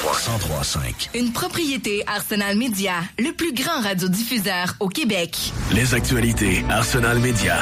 103.5. Une propriété Arsenal Média, le plus grand radiodiffuseur au Québec. Les actualités Arsenal Média.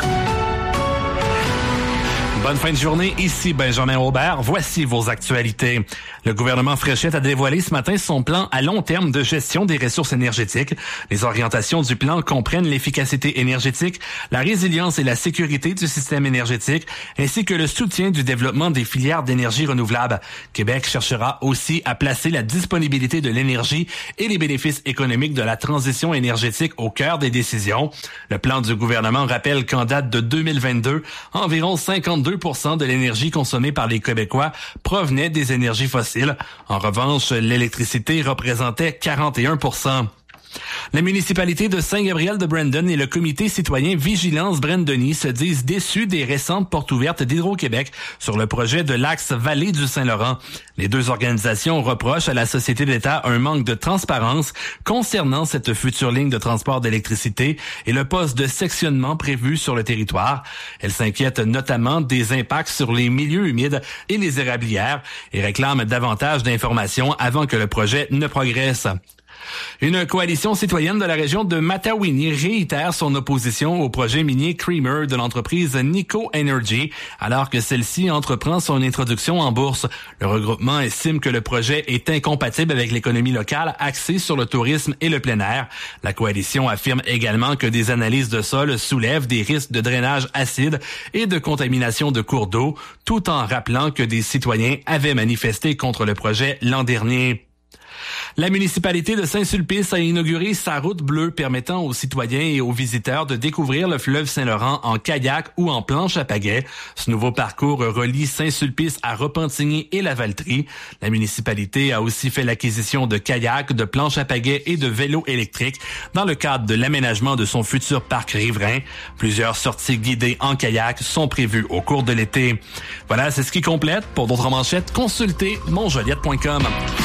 Bonne fin de journée, ici Benjamin Aubert. Voici vos actualités. Le gouvernement Fréchette a dévoilé ce matin son plan à long terme de gestion des ressources énergétiques. Les orientations du plan comprennent l'efficacité énergétique, la résilience et la sécurité du système énergétique, ainsi que le soutien du développement des filières d'énergie renouvelable. Québec cherchera aussi à placer la disponibilité de l'énergie et les bénéfices économiques de la transition énergétique au cœur des décisions. Le plan du gouvernement rappelle qu'en date de 2022, environ 52% de l'énergie consommée par les Québécois provenait des énergies fossiles. En revanche, l'électricité représentait 41%. La municipalité de Saint-Gabriel-de-Brandon et le comité citoyen Vigilance Brandoni se disent déçus des récentes portes ouvertes d'Hydro-Québec sur le projet de l'axe Vallée du Saint-Laurent. Les deux organisations reprochent à la Société d'État un manque de transparence concernant cette future ligne de transport d'électricité et le poste de sectionnement prévu sur le territoire. Elles s'inquiètent notamment des impacts sur les milieux humides et les érablières et réclament davantage d'informations avant que le projet ne progresse. Une coalition citoyenne de la région de Matawini réitère son opposition au projet minier Creamer de l'entreprise Nico Energy, alors que celle-ci entreprend son introduction en bourse. Le regroupement estime que le projet est incompatible avec l'économie locale axée sur le tourisme et le plein air. La coalition affirme également que des analyses de sol soulèvent des risques de drainage acide et de contamination de cours d'eau, tout en rappelant que des citoyens avaient manifesté contre le projet l'an dernier. La municipalité de Saint-Sulpice a inauguré sa route bleue permettant aux citoyens et aux visiteurs de découvrir le fleuve Saint-Laurent en kayak ou en planche à pagaie. Ce nouveau parcours relie Saint-Sulpice à Repentigny et la Valtrie. La municipalité a aussi fait l'acquisition de kayaks, de planches à pagaie et de vélos électriques dans le cadre de l'aménagement de son futur parc riverain. Plusieurs sorties guidées en kayak sont prévues au cours de l'été. Voilà, c'est ce qui complète. Pour d'autres manchettes, consultez monjoliette.com.